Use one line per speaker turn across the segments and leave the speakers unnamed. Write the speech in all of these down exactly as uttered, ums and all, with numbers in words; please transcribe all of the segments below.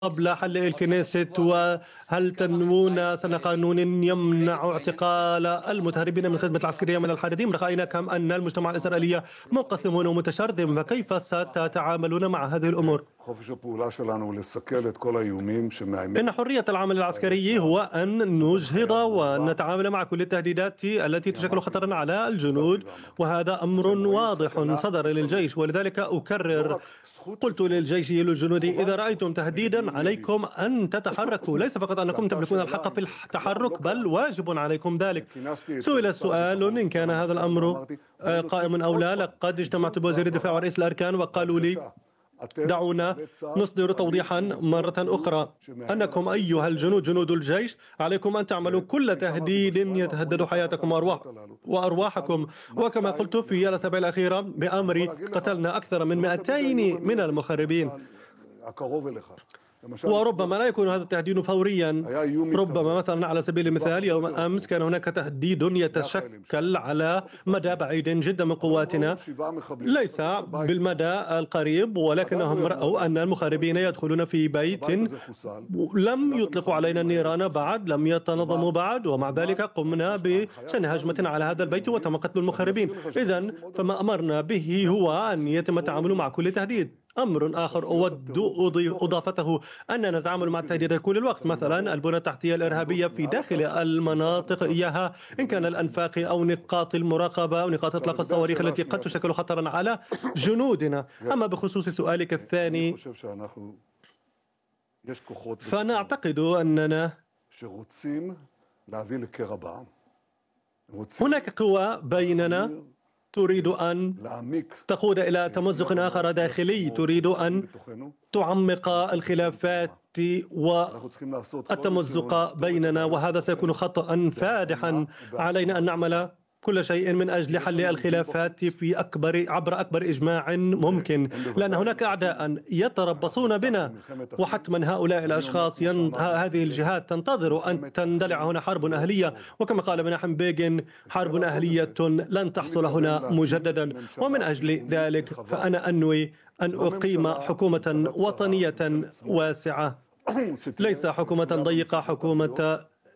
قبل حل الكنيست؟ وهل تنوون سن قانون يمنع اعتقال المتهربين من الخدمة العسكرية من الحريديم؟ رأينا كم أن المجتمع الإسرائيلي منقسم ومتشرذم، فكيف ستتعاملون مع هذه الأمور؟ إن حرية العمل العسكري هو أن نجهض ونتعامل مع كل التهديدات التي تشكل خطرا على الجنود، وهذا أمر واضح صدر للجيش. ولذلك أكرر، قلت للجيش للجنود: إذا رأيتم تهديدا عليكم أن تتحركوا، ليس فقط أنكم تملكون الحق في التحرك بل واجب عليكم ذلك. سئل السؤال إن كان هذا الأمر قائم أو لا. لقد اجتمعت بوزير الدفاع ورئيس الأركان وقالوا لي: دعونا نصدر توضيحا مرة أخرى أنكم أيها الجنود جنود الجيش عليكم أن تعملوا كل تهديد يتهدد حياتكم وأرواح وأرواحكم. وكما قلت في الأسابيع الأخيرة بأمري قتلنا أكثر من مئتين من المخربين، وربما لا يكون هذا التهديد فوريا. ربما مثلا على سبيل المثال يوم أمس كان هناك تهديد يتشكل على مدى بعيد جدا من قواتنا، ليس بالمدى القريب، ولكنهم رأوا أن المخربين يدخلون في بيت، لم يطلقوا علينا النيران بعد، لم يتنظموا بعد، ومع ذلك قمنا بشن هجمة على هذا البيت وتم قتل المخربين. إذن فما أمرنا به هو أن يتم التعامل مع كل تهديد. أمر آخر أود إضافته أننا نتعامل مع التهديدات كل الوقت، مثلا البنى التحتية الإرهابية في داخل المناطق إياها، إن كان الأنفاق أو نقاط المراقبة أو نقاط إطلاق الصواريخ التي قد تشكل خطرا على جنودنا. أما بخصوص سؤالك الثاني، فأنا أعتقد أننا هناك قوى بيننا تريد أن تقود إلى تمزق آخر داخلي، تريد أن تعمق الخلافات والتمزق بيننا، وهذا سيكون خطأ فادحا. علينا أن نعمل كل شيء من أجل حل الخلافات في أكبر عبر أكبر إجماع ممكن، لأن هناك أعداء يتربصون بنا، وحتما هؤلاء الأشخاص ين... هذه الجهات تنتظر أن تندلع هنا حرب أهلية، وكما قال مناحم بيغن: حرب أهلية لن تحصل هنا مجددا. ومن أجل ذلك فأنا أنوي أن أقيم حكومة وطنية واسعة، ليس حكومة ضيقة، حكومة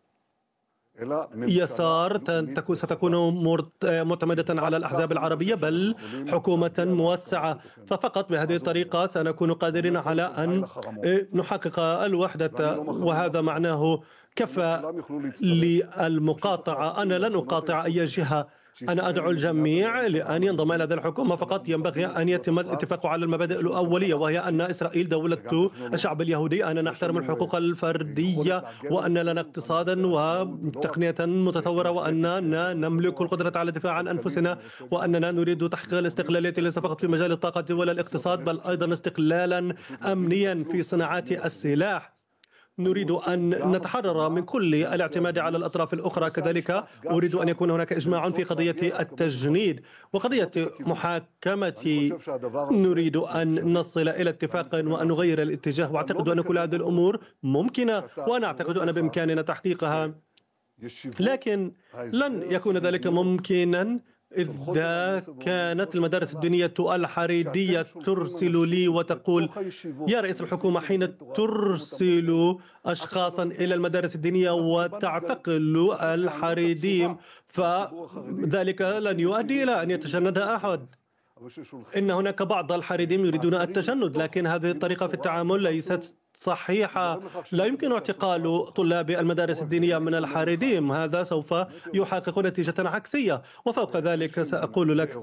يسار ستكون معتمدة على الأحزاب العربية، بل حكومة موسعة. ففقط بهذه الطريقة سنكون قادرين على أن نحقق الوحدة، وهذا معناه كفى للمقاطعة. أنا لن أقاطع أي جهة، أنا أدعو الجميع لأن ينضم إلى هذه الحكومة، فقط ينبغي أن يتم الاتفاق على المبادئ الأولية، وهي أن إسرائيل دولة الشعب اليهودي، أننا نحترم الحقوق الفردية، وأن لنا اقتصادا وتقنية متطورة، وأننا نملك القدرة على الدفاع عن أنفسنا، وأننا نريد تحقيق الاستقلالية ليس فقط في مجال الطاقة ولا الاقتصاد، بل أيضا استقلالا أمنيا في صناعات السلاح. نريد أن نتحرر من كل الاعتماد على الأطراف الأخرى. كذلك أريد أن يكون هناك إجماع في قضية التجنيد وقضية محاكمة. نريد أن نصل إلى اتفاق وأن نغير الاتجاه، وأعتقد أن كل هذه الأمور ممكنة، وأنا أعتقد أن بإمكاننا تحقيقها، لكن لن يكون ذلك ممكنا إذا كانت المدارس الدينية الحريدية ترسل لي وتقول: يا رئيس الحكومة، حين ترسل أشخاصا إلى المدارس الدينية وتعتقل الحريديم فذلك لن يؤدي إلى أن يتجند أحد. إن هناك بعض الحريديم يريدون التجند، لكن هذه الطريقة في التعامل ليست صحيحة. لا يمكن اعتقال طلاب المدارس الدينية من الحريديم، هذا سوف يحقق نتيجة عكسية. وفوق ذلك سأقول لك،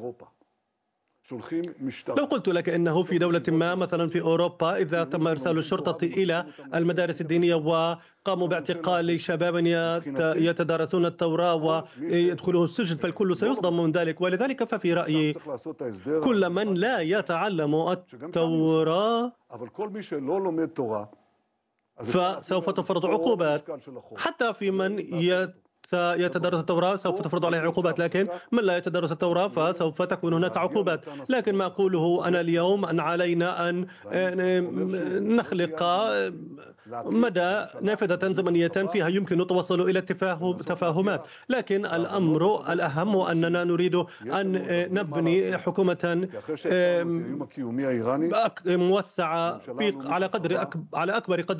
لو قلت لك إنه في دولة ما مثلا في أوروبا إذا تم إرسال الشرطة إلى المدارس الدينية وقاموا باعتقال شباب يتدارسون التوراة ويدخلون السجن، فالكل سيصدم من ذلك. ولذلك ففي رأيي كل من لا يتعلم التوراة فسوف تفرض عقوبات، حتى في من يت يتدرس التوراة سوف تفرض عليه عقوبات، لكن من لا يتدرس التوراة فسوف تكون هناك عقوبات. لكن ما أقوله أنا اليوم أن علينا أن نخلق مدى نافذة زمنية فيها يمكن التوصل إلى تفاهمات، لكن الأمر الأهم هو أننا نريد أن نبني حكومة موسعة على قدر على أكبر قدر